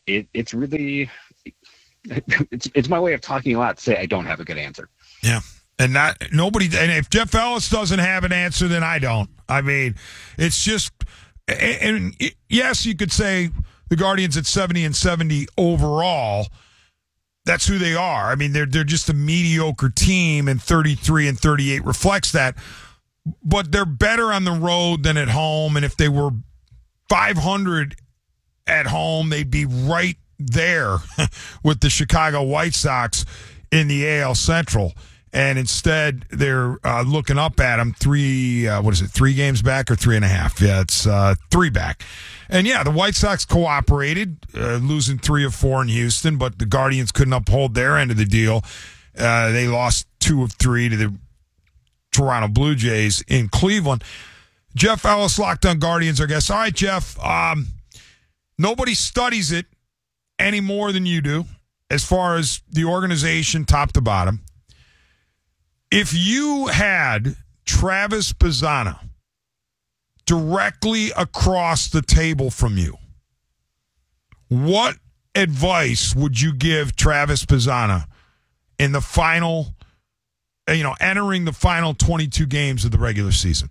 it's really it's my way of talking a lot to say I don't have a good answer. Yeah. And if Jeff Ellis doesn't have an answer, then I don't. I mean, it's just, and yes, you could say the Guardians at 70-70 overall. That's who they are. I mean, they're just a mediocre team, and 33-38 reflects that. But they're better on the road than at home. And if they were 500 at home, they'd be right there with the Chicago White Sox in the AL Central. And instead, they're looking up at them 3 games back or 3.5? Yeah, it's 3 back. And yeah, the White Sox cooperated, losing 3 of 4 in Houston, but the Guardians couldn't uphold their end of the deal. They lost 2 of 3 to the Toronto Blue Jays in Cleveland. Jeff Ellis, Locked On Guardians, our guest. All right, Jeff, nobody studies it any more than you do as far as the organization top to bottom. If you had Travis Bazzana directly across the table from you, what advice would you give Travis Bazzana in the final, entering the final 22 games of the regular season?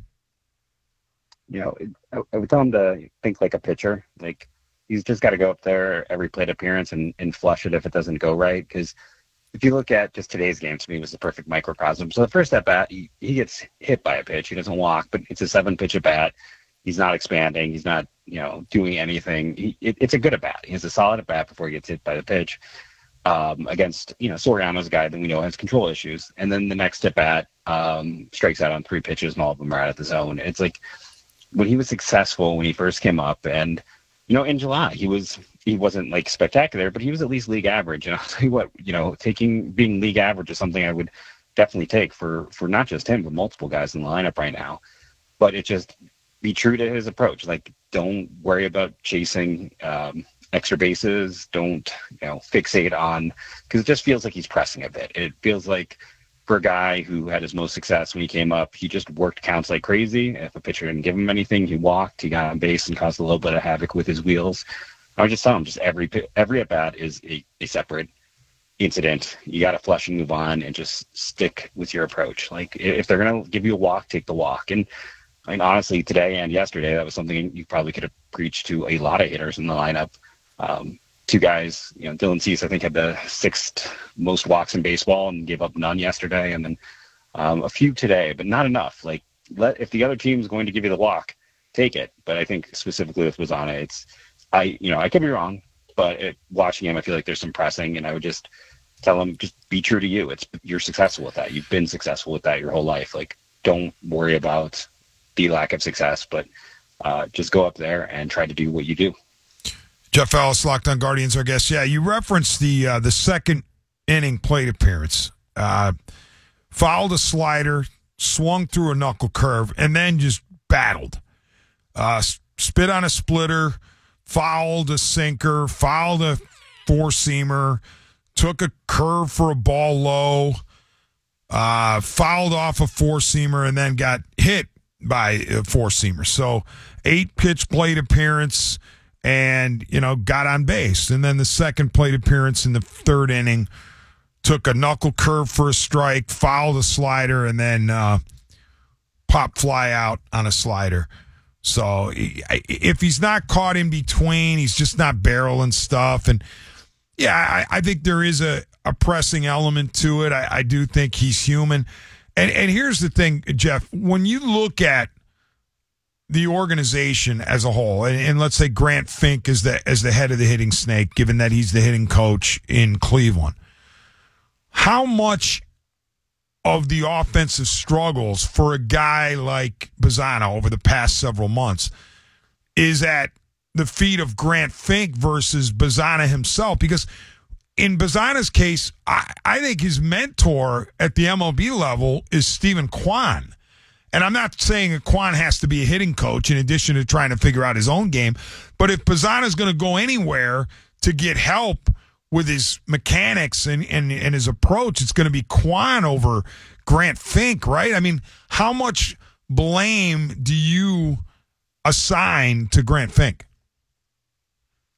I would tell him to think like a pitcher. Like, he's just got to go up there every plate appearance and flush it if it doesn't go right. Because if you look at just today's game, to me, it was the perfect microcosm. So the first at bat, he gets hit by a pitch. He doesn't walk, but it's a 7-pitch at bat. He's not expanding. He's not, doing anything. It's a good at bat. He has a solid at bat before he gets hit by the pitch against, Soriano's a guy that we know has control issues. And then the next at bat strikes out on 3 pitches, and all of them are out of the zone. It's like when he was successful when he first came up, and in July he wasn't like spectacular, but he was at least league average. And I'll tell you what, being league average is something I would definitely take for not just him, but multiple guys in the lineup right now. But it just be true to his approach. Like, don't worry about chasing extra bases. Don't, fixate on, because it just feels like he's pressing a bit. It feels like for a guy who had his most success when he came up, he just worked counts like crazy. If a pitcher didn't give him anything, he walked, he got on base and caused a little bit of havoc with his wheels. I would just tell him, just every at bat is a separate incident. You got to flush and move on, and just stick with your approach. Like, if they're going to give you a walk, take the walk. And I mean, honestly, today and yesterday, that was something you probably could have preached to a lot of hitters in the lineup. 2 guys, Dylan Cease, I think, had the 6th most walks in baseball and gave up none yesterday. And then a few today, but not enough. Like, if the other team is going to give you the walk, take it. But I think specifically with Bazzana, I could be wrong, but watching him, I feel like there's some pressing, and I would just tell him, just be true to you. You're successful with that. You've been successful with that your whole life. Like, don't worry about the lack of success, but just go up there and try to do what you do. Jeff Ellis, Locked On Guardians, our guest. Yeah, you referenced the second inning plate appearance. Fouled a slider, swung through a knuckle curve, and then just battled. Spit on a splitter, fouled a sinker, fouled a four-seamer, took a curve for a ball low, fouled off a four-seamer, and then got hit by a four-seamer. So 8-pitch plate appearance, and, got on base. And then the second plate appearance in the 3rd inning, took a knuckle curve for a strike, fouled a slider, and then popped fly out on a slider. So if he's not caught in between, he's just not barreling stuff. And, yeah, I think there is a pressing element to it. I do think he's human. And here's the thing, Jeff, when you look at the organization as a whole, and let's say Grant Fink is the head of the hitting snake, given that he's the hitting coach in Cleveland, how much of the offensive struggles for a guy like Bazzana over the past several months is at the feet of Grant Fink versus Bazzana himself? Because in Bazzana's case, I think his mentor at the MLB level is Stephen Kwan. And I'm not saying that Kwan has to be a hitting coach in addition to trying to figure out his own game. But if Bazzana's going to go anywhere to get help with his mechanics and his approach, it's going to be Kwan over Grant Fink, right? I mean, how much blame do you assign to Grant Fink?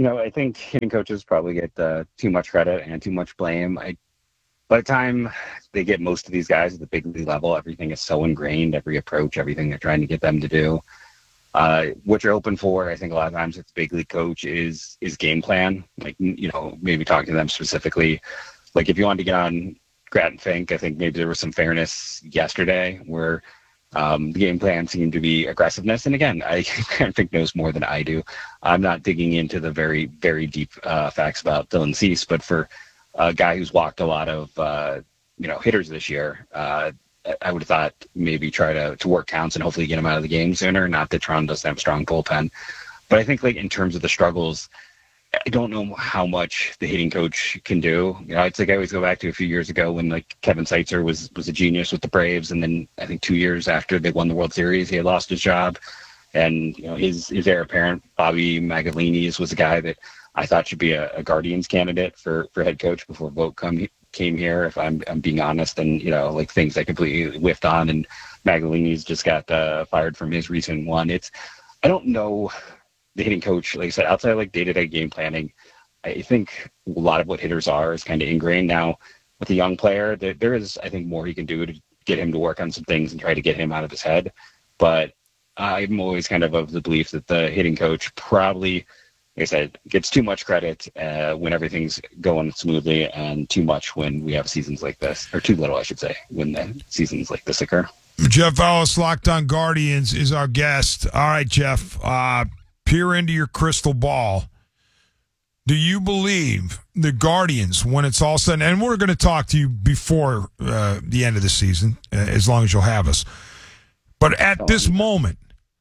I think hitting coaches probably get too much credit and too much blame. By the time they get most of these guys at the big league level, everything is so ingrained, every approach, everything they're trying to get them to do. What you're open for, I think a lot of times it's big league coach is game plan. Like, maybe talking to them specifically. Like if you wanted to get on Grattan Fink, I think maybe there was some fairness yesterday where the game plan seemed to be aggressiveness. And again, I think knows more than I do. I'm not digging into the very, very deep facts about Dylan Cease, but for a guy who's walked a lot of, hitters this year, I would have thought maybe try to work counts and hopefully get him out of the game sooner. Not that Toronto doesn't have a strong bullpen, but I think like in terms of the struggles, I don't know how much the hitting coach can do. It's like I always go back to a few years ago when like Kevin Seitzer was a genius with the Braves, and then I think 2 years after they won the World Series, he had lost his job, and his heir apparent Bobby Magalinis was a guy that I thought should be a Guardians candidate for head coach before Vogt came here. If I'm being honest, and like things I completely whiffed on, and Magalinis just got fired from his recent one. I don't know. The hitting coach, like I said, outside of like day-to-day game planning, I think a lot of what hitters are is kind of ingrained now. With a young player, there is, I think, more he can do to get him to work on some things and try to get him out of his head. But I'm always kind of the belief that the hitting coach probably, like I said, gets too much credit when everything's going smoothly, and too much when we have seasons like this, or too little, I should say, when the seasons like this occur. Jeff Ellis, Locked On Guardians, is our guest. All right, Jeff. Peer into your crystal ball. Do you believe the Guardians, when it's all said, and we're going to talk to you before the end of the season, as long as you'll have us, but at this moment,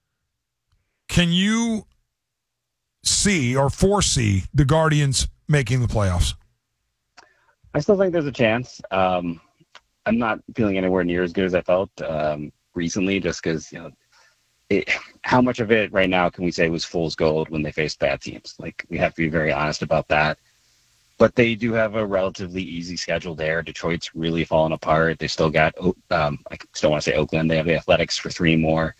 can you see or foresee the Guardians making the playoffs? I still think there's a chance. I'm not feeling anywhere near as good as I felt recently, just because, how much of it right now can we say was fool's gold when they faced bad teams? Like, we have to be very honest about that. But they do have a relatively easy schedule there. Detroit's really fallen apart. They still got, I still want to say Oakland. They have the Athletics for 3 more.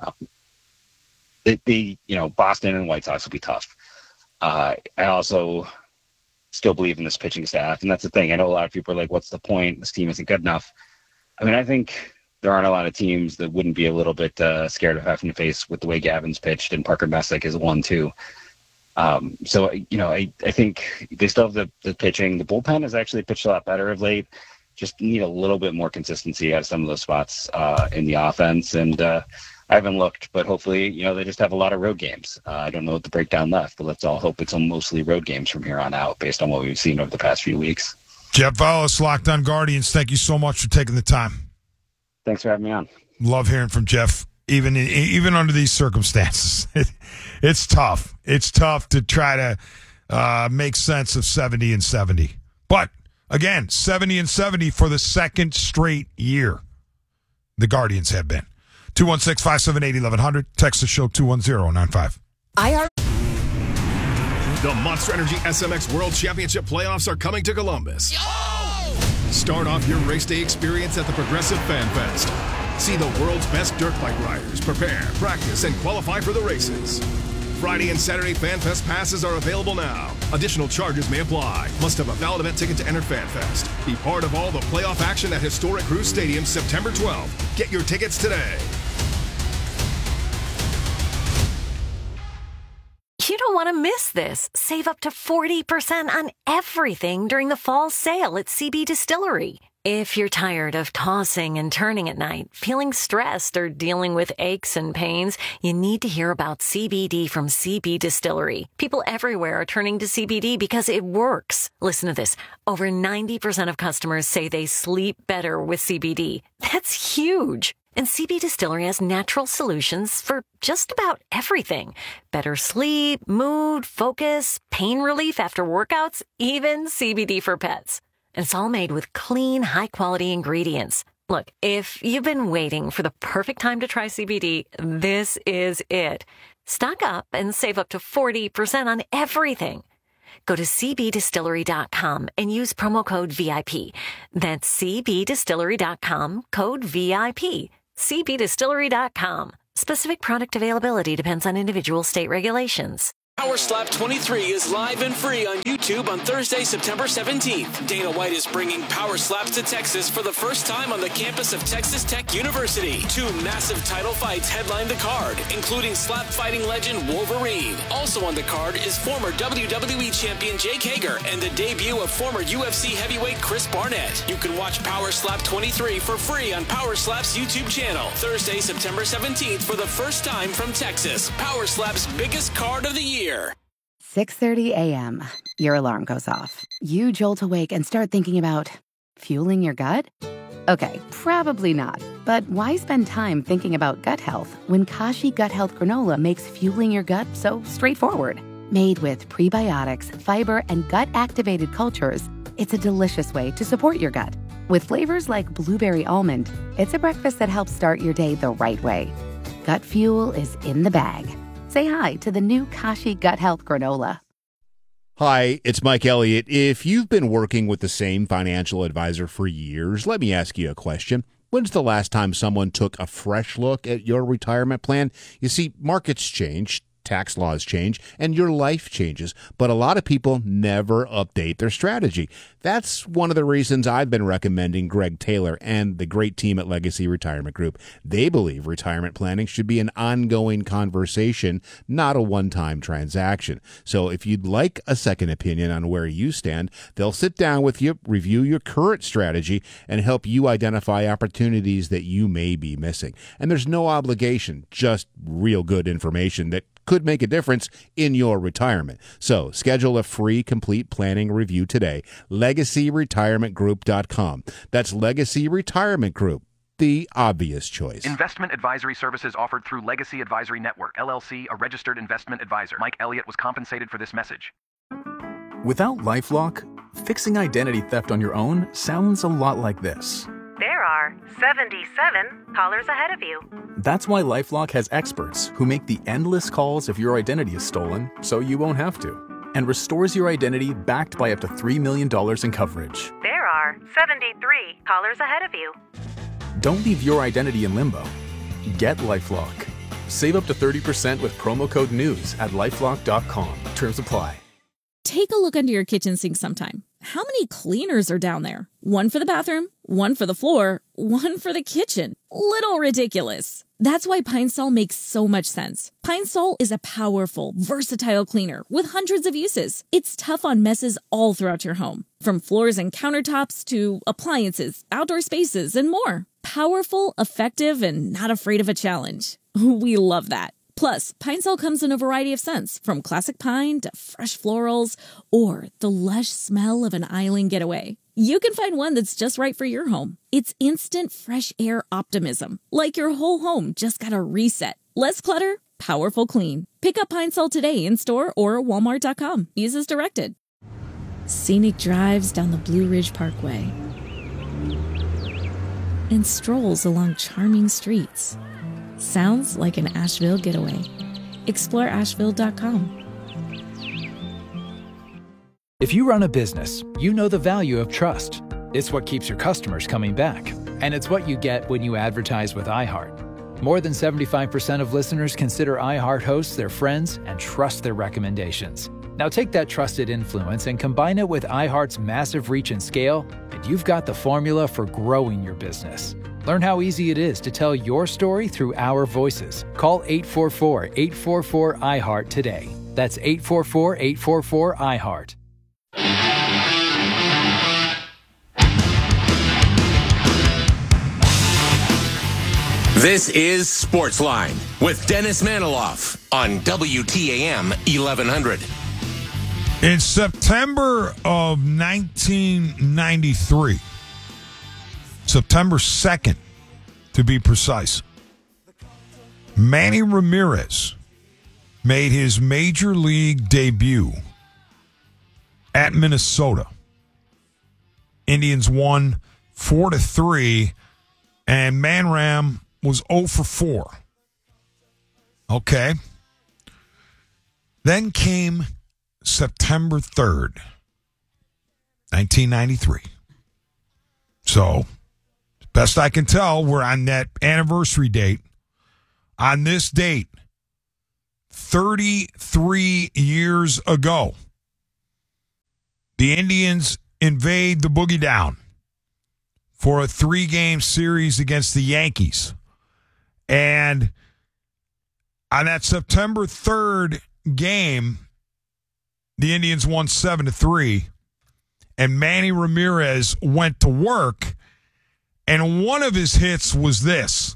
Boston and White Sox will be tough. I also still believe in this pitching staff, and that's the thing. I know a lot of people are like, what's the point? This team isn't good enough. I mean, I think there aren't a lot of teams that wouldn't be a little bit scared of having to face with the way Gavin's pitched, and Parker Messick is 1-2. So, I think they still have the pitching. The bullpen has actually pitched a lot better of late. Just need a little bit more consistency at some of those spots in the offense. And I haven't looked, but hopefully, they just have a lot of road games. I don't know what the breakdown left, but let's all hope it's mostly road games from here on out based on what we've seen over the past few weeks. Jeff Ellis, Locked On Guardians, thank you so much for taking the time. Thanks for having me on. Love hearing from Jeff, even under these circumstances. It's tough. It's tough to try to make sense of 70-70. But, again, 70-70 for the second straight year. The Guardians have been. 216-578-1100. Text the show 210-95. The Monster Energy SMX World Championship playoffs are coming to Columbus. Start off your race day experience at the Progressive Fan Fest. See the world's best dirt bike riders prepare, practice, and qualify for the races. Friday and Saturday Fan Fest passes are available now. Additional charges may apply. Must have a valid event ticket to enter Fan Fest. Be part of all the playoff action at historic Cruise Stadium September 12th. Get your tickets today. You don't want to miss this. Save up to 40% on everything during the fall sale at CB Distillery. If you're tired of tossing and turning at night, feeling stressed, or dealing with aches and pains, you need to hear about CBD from CB Distillery. People everywhere are turning to CBD because it works. Listen to this. Over 90% of customers say they sleep better with CBD. That's huge. And CB Distillery has natural solutions for just about everything. Better sleep, mood, focus, pain relief after workouts, even CBD for pets. And it's all made with clean, high-quality ingredients. Look, if you've been waiting for the perfect time to try CBD, this is it. Stock up and save up to 40% on everything. Go to cbdistillery.com and use promo code VIP. That's cbdistillery.com, code VIP. cbdistillery.com. Specific product availability depends on individual state regulations. Power Slap 23 is live and free on YouTube on Thursday, September 17th. Dana White is bringing Power Slaps to Texas for the first time on the campus of Texas Tech University. 2 massive title fights headline the card, including slap fighting legend Wolverine. Also on the card is former WWE champion Jake Hager and the debut of former UFC heavyweight Chris Barnett. You can watch Power Slap 23 for free on Power Slap's YouTube channel. Thursday, September 17th for the first time from Texas. Power Slap's biggest card of the year. 6:30 a.m. Your alarm goes off. You jolt awake and start thinking about fueling your gut? Okay, probably not. But why spend time thinking about gut health when Kashi Gut Health Granola makes fueling your gut so straightforward? Made with prebiotics, fiber, and gut-activated cultures, it's a delicious way to support your gut. With flavors like blueberry almond, it's a breakfast that helps start your day the right way. Gut fuel is in the bag. Say hi to the new Kashi Gut Health Granola. Hi, it's Mike Elliott. If you've been working with the same financial advisor for years, let me ask you a question. When's the last time someone took a fresh look at your retirement plan? You see, markets change, tax laws change, and your life changes, but a lot of people never update their strategy. That's one of the reasons I've been recommending Greg Taylor and the great team at Legacy Retirement Group. They believe retirement planning should be an ongoing conversation, not a one-time transaction. So if you'd like a second opinion on where you stand, they'll sit down with you, review your current strategy, and help you identify opportunities that you may be missing. And there's no obligation, just real good information that could make a difference in your retirement. So schedule a free complete planning review today. LegacyRetirementGroup.com. That's Legacy Retirement Group, the obvious choice. Investment advisory services offered through Legacy Advisory Network, LLC, a registered investment advisor. Mike Elliott was compensated for this message. Without LifeLock, fixing identity theft on your own sounds a lot like this. There are 77 callers ahead of you. That's why LifeLock has experts who make the endless calls if your identity is stolen, so you won't have to, and restores your identity backed by up to $3 million in coverage. There are 73 callers ahead of you. Don't leave your identity in limbo. Get LifeLock. Save up to 30% with promo code NEWS at LifeLock.com. Terms apply. Take a look under your kitchen sink sometime. How many cleaners are down there? One for the bathroom, one for the floor, one for the kitchen. Little ridiculous. That's why Pine Sol makes so much sense. Pine Sol is a powerful, versatile cleaner with hundreds of uses. It's tough on messes all throughout your home, from floors and countertops to appliances, outdoor spaces, and more. Powerful, effective, and not afraid of a challenge. We love that. Plus, Pine Sol comes in a variety of scents, from classic pine to fresh florals, or the lush smell of an island getaway. You can find one that's just right for your home. It's instant fresh air optimism, like your whole home just got a reset. Less clutter, powerful clean. Pick up Pine Sol today in store or walmart.com. Use as directed. Scenic drives down the Blue Ridge Parkway and strolls along charming streets. Sounds like an Asheville getaway. Explore Asheville.com. If you run a business, you know the value of trust. It's what keeps your customers coming back. And it's what you get when you advertise with iHeart. More than 75% of listeners consider iHeart hosts their friends and trust their recommendations. Now take that trusted influence and combine it with iHeart's massive reach and scale, and you've got the formula for growing your business. Learn how easy it is to tell your story through our voices. Call 844-844-iHeart today. That's 844-844-iHeart. This is Sportsline with Dennis Maniloff on WTAM 1100. In September of 1993, September 2nd, to be precise, Manny Ramirez made his major league debut at Minnesota. Indians won 4-3, and Manram was 0 for 4. Okay. Then came September 3rd, 1993. So, best I can tell, we're on that anniversary date. On this date, 33 years ago, the Indians invade the Boogie Down for a 3-game series against the Yankees. And on that September 3rd game, the Indians won 7-3, and Manny Ramirez went to work, and one of his hits was this.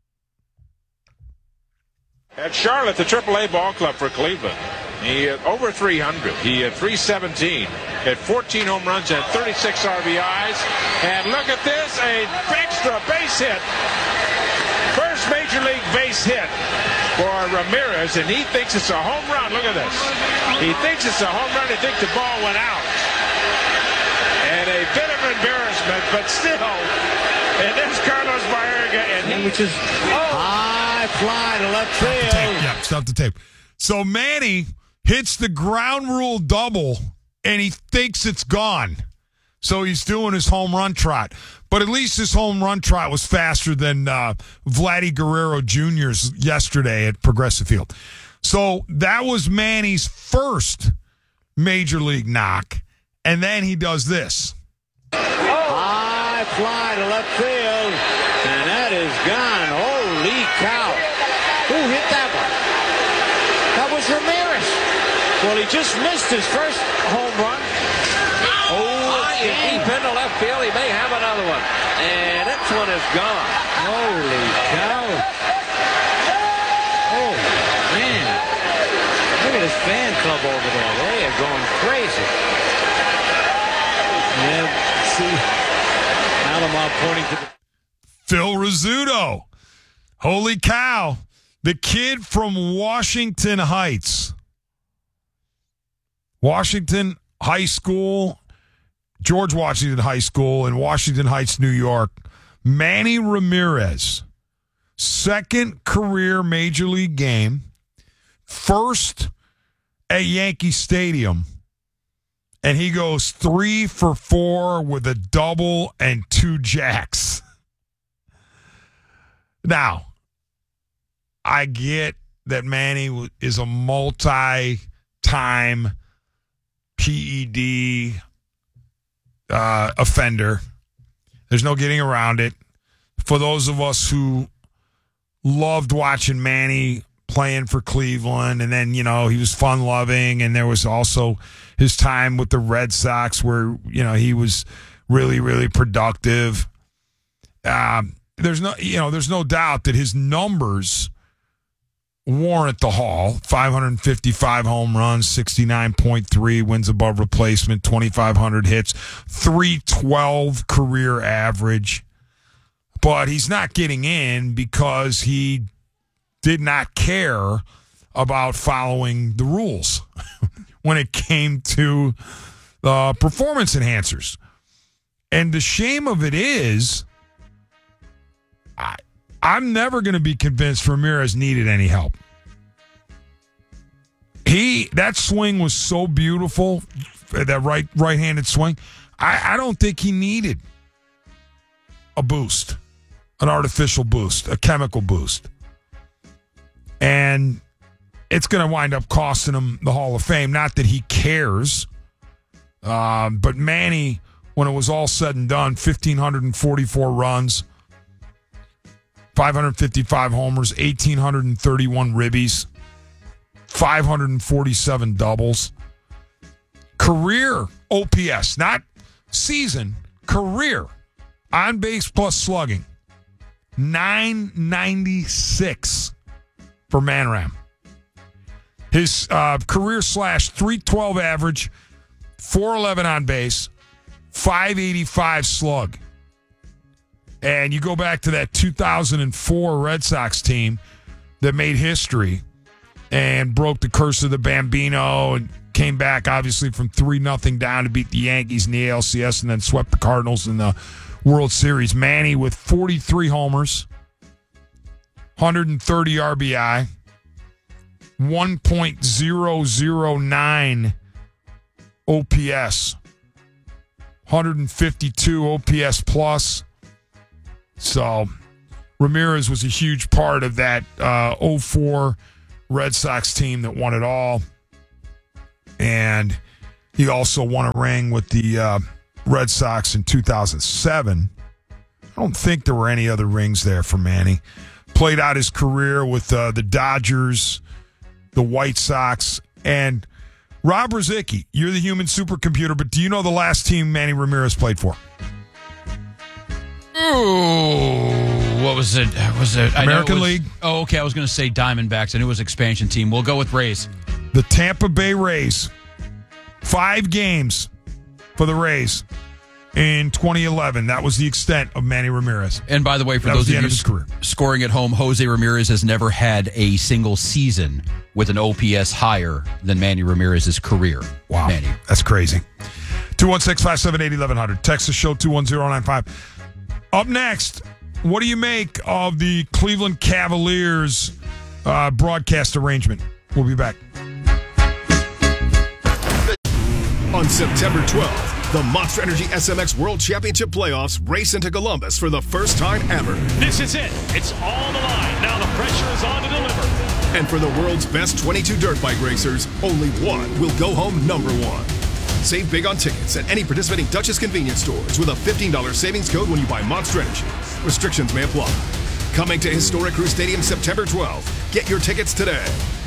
At Charlotte, the AAA ball club for Cleveland, he had over 300. He had 317, had 14 home runs and 36 RBIs. And look at this, a extra base hit. First major league base hit for Ramirez, and he thinks it's a home run. Look at this. He thinks it's a home run. He thinks the ball went out. And a bit of embarrassment, but still, and there's Carlos Baerga, and which is high fly to left field. Yeah, stop the tape. So Manny hits the ground rule double, and he thinks it's gone. So he's doing his home run trot. But at least his home run trot was faster than Vladdy Guerrero Jr.'s yesterday at Progressive Field. So that was Manny's first major league knock. And then he does this. High fly to left field, and that is gone. Holy cow. Who hit that one? That was Ramirez. Well, he just missed his first home run. Deep into left field. He may have another one. And this one is gone. Holy cow. Oh, man. Look at this fan club over there. They are going crazy. Yeah, see, Alomar pointing to the... Phil Rizzuto. Holy cow. The kid from Washington Heights. Washington High School, George Washington High School in Washington Heights, New York. Manny Ramirez, second career major league game, first at Yankee Stadium, and he goes 3 for 4 with a double and 2 jacks. Now, I get that Manny is a multi-time PED offender. There's no getting around it. For those of us who loved watching Manny playing for Cleveland, and then, you know, he was fun-loving, and there was also his time with the Red Sox where, you know, he was really, really productive. There's no doubt that his numbers warrant the haul. 555 home runs, 69.3 wins above replacement, 2,500 hits, 312 career average. But he's not getting in because he did not care about following the rules when it came to performance enhancers. And the shame of it is, I'm never going to be convinced Ramirez needed any help. That swing was so beautiful, that right-handed swing. I don't think he needed a boost, an artificial boost, a chemical boost. And it's going to wind up costing him the Hall of Fame. Not that he cares, but Manny, when it was all said and done, 1,544 runs, 555 homers, 1,831 ribbies, 547 doubles. Career OPS, not season, career on base plus slugging, 996 for Manram. His career /312 average, 411 on base, 585 slug. And you go back to that 2004 Red Sox team that made history and broke the curse of the Bambino and came back, obviously, from 3-0 down to beat the Yankees in the ALCS and then swept the Cardinals in the World Series. Manny with 43 homers, 130 RBI, 1.009 OPS, 152 OPS plus. So Ramirez was a huge part of that 04 Red Sox team that won it all. And he also won a ring with the Red Sox in 2007. I don't think there were any other rings there for Manny. Played out his career with the Dodgers, the White Sox, and Rob Ruzicki. You're the human supercomputer, but do you know the last team Manny Ramirez played for? Oh, what was it? American League? Oh, okay. I was going to say Diamondbacks. I knew it was expansion team. We'll go with Rays. The Tampa Bay Rays. 5 games for the Rays in 2011. That was the extent of Manny Ramirez. And by the way, for those of you scoring at home, Jose Ramirez has never had a single season with an OPS higher than Manny Ramirez's career. Wow. Manny. That's crazy. 216-578-1100. Texas show 21095. Up next, what do you make of the Cleveland Cavaliers broadcast arrangement? We'll be back. On September 12th, the Monster Energy SMX World Championship Playoffs race into Columbus for the first time ever. This is it. It's all on the line. Now the pressure is on to deliver. And for the world's best 22 dirt bike racers, only one will go home number one. Save big on tickets at any participating Dutchess convenience stores with a $15 savings code when you buy Monster Energy. Restrictions may apply. Coming to Historic Crew Stadium September 12th. Get your tickets today.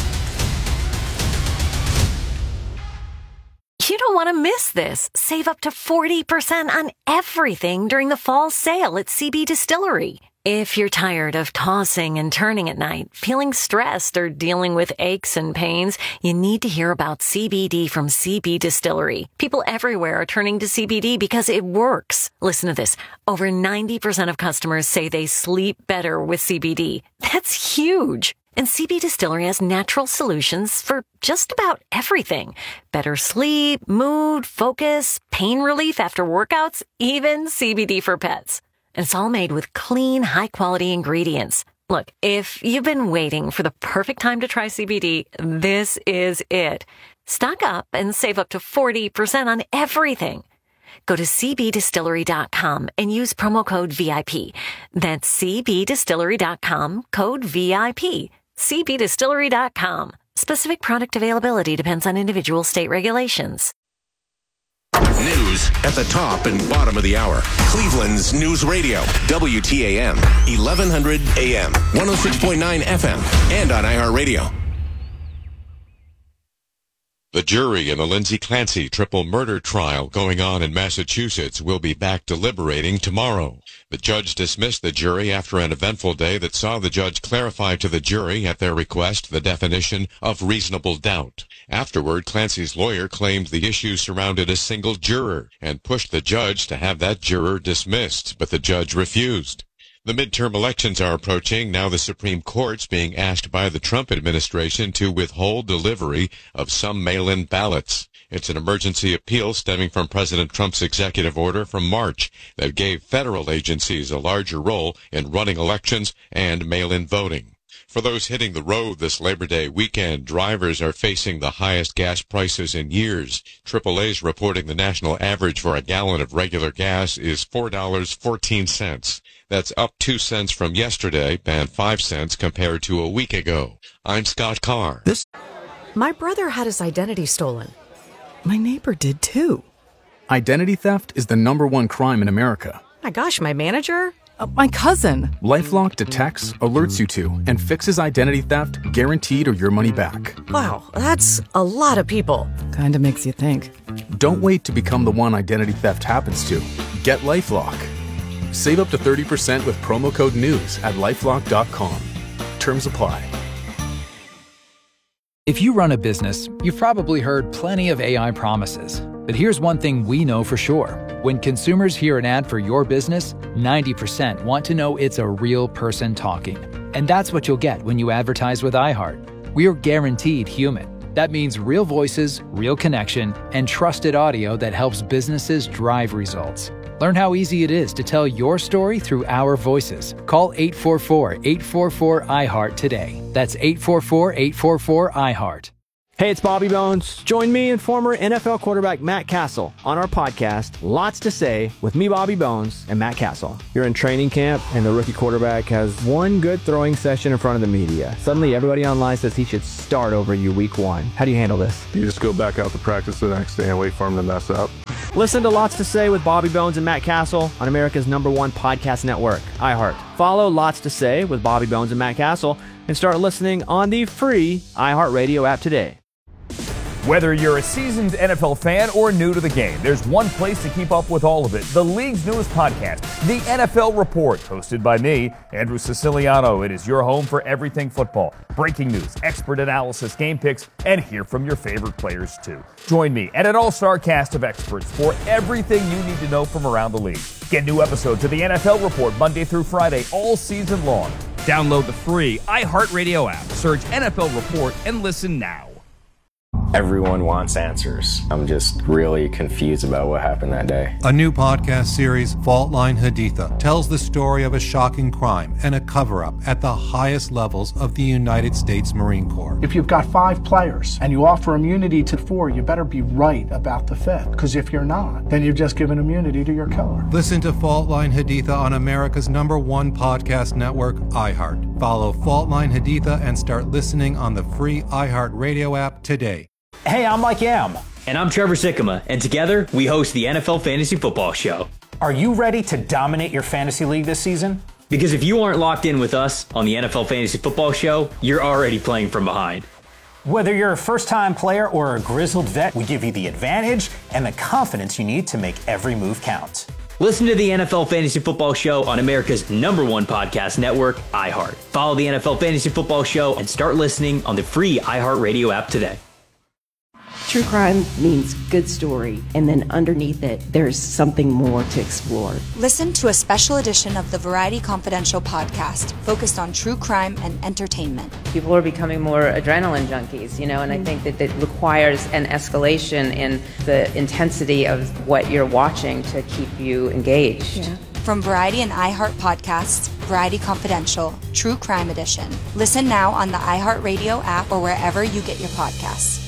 You don't want to miss this. Save up to 40% on everything during the fall sale at CB Distillery. If you're tired of tossing and turning at night, feeling stressed, or dealing with aches and pains, you need to hear about CBD from CB Distillery. People everywhere are turning to CBD because it works. Listen to this. Over 90% of customers say they sleep better with CBD. That's huge. And CB Distillery has natural solutions for just about everything. Better sleep, mood, focus, pain relief after workouts, even CBD for pets. And it's all made with clean, high-quality ingredients. Look, if you've been waiting for the perfect time to try CBD, this is it. Stock up and save up to 40% on everything. Go to cbdistillery.com and use promo code VIP. That's cbdistillery.com, code VIP. cbdistillery.com. Specific product availability depends on individual state regulations. News at the top and bottom of the hour. Cleveland's News Radio, WTAM, 1100 AM, 106.9 FM, and on iHeartRadio. The jury in the Lindsay Clancy triple murder trial going on in Massachusetts will be back deliberating tomorrow. The judge dismissed the jury after an eventful day that saw the judge clarify to the jury at their request the definition of reasonable doubt. Afterward, Clancy's lawyer claimed the issue surrounded a single juror and pushed the judge to have that juror dismissed, but the judge refused. The midterm elections are approaching. Now the Supreme Court's being asked by the Trump administration to withhold delivery of some mail-in ballots. It's an emergency appeal stemming from President Trump's executive order from March that gave federal agencies a larger role in running elections and mail-in voting. For those hitting the road this Labor Day weekend, drivers are facing the highest gas prices in years. AAA's reporting the national average for a gallon of regular gas is $4.14. That's up 2 cents from yesterday and 5 cents compared to a week ago. I'm Scott Carr. My brother had his identity stolen. My neighbor did too. Identity theft is the #1 crime in America. My gosh, my manager? My cousin. LifeLock detects, alerts you to, and fixes identity theft guaranteed or your money back. Wow, that's a lot of people. Kinda makes you think. Don't wait to become the one identity theft happens to. Get LifeLock. Save up to 30% with promo code NEWS at LifeLock.com. Terms apply. If you run a business, you've probably heard plenty of AI promises. But here's one thing we know for sure. When consumers hear an ad for your business, 90% want to know it's a real person talking. And that's what you'll get when you advertise with iHeart. We are guaranteed human. That means real voices, real connection, and trusted audio that helps businesses drive results. Learn how easy it is to tell your story through our voices. Call 844-844-iHeart today. That's 844-844-iHeart. Hey, it's Bobby Bones. Join me and former NFL quarterback Matt Castle on our podcast, Lots to Say, with me, Bobby Bones, and Matt Castle. You're in training camp, and the rookie quarterback has one good throwing session in front of the media. Suddenly, everybody online says he should start over you week one. How do you handle this? You just go back out to practice the next day and wait for him to mess up. Listen to Lots to Say with Bobby Bones and Matt Castle on America's #1 podcast network, iHeart. Follow Lots to Say with Bobby Bones and Matt Castle and start listening on the free iHeartRadio app today. Whether you're a seasoned NFL fan or new to the game, there's one place to keep up with all of it. The league's newest podcast, The NFL Report, hosted by me, Andrew Siciliano. It is your home for everything football. Breaking news, expert analysis, game picks, and hear from your favorite players too. Join me and an all-star cast of experts for everything you need to know from around the league. Get new episodes of The NFL Report Monday through Friday all season long. Download the free iHeartRadio app, search NFL Report, and listen now. Everyone wants answers. I'm just really confused about what happened that day. A new podcast series, Fault Line Haditha, tells the story of a shocking crime and a cover-up at the highest levels of the United States Marine Corps. If you've got 5 players and you offer immunity to 4, you better be right about the 5th. Because if you're not, then you've just given immunity to your killer. Listen to Fault Line Haditha on America's #1 podcast network, iHeart. Follow Fault Line Haditha and start listening on the free iHeart Radio app today. Hey, I'm Mike Yam. And I'm Trevor Sikkema, and together we host the NFL Fantasy Football Show. Are you ready to dominate your fantasy league this season? Because if you aren't locked in with us on the NFL Fantasy Football Show, you're already playing from behind. Whether you're a first-time player or a grizzled vet, we give you the advantage and the confidence you need to make every move count. Listen to the NFL Fantasy Football Show on America's #1 podcast network, iHeart. Follow the NFL Fantasy Football Show and start listening on the free iHeartRadio app today. True crime means good story, and then underneath it, there's something more to explore. Listen to a special edition of the Variety Confidential podcast focused on true crime and entertainment. People are becoming more adrenaline junkies, and I think that it requires an escalation in the intensity of what you're watching to keep you engaged. Yeah. From Variety and iHeart podcasts, Variety Confidential, True Crime Edition. Listen now on the iHeartRadio app or wherever you get your podcasts.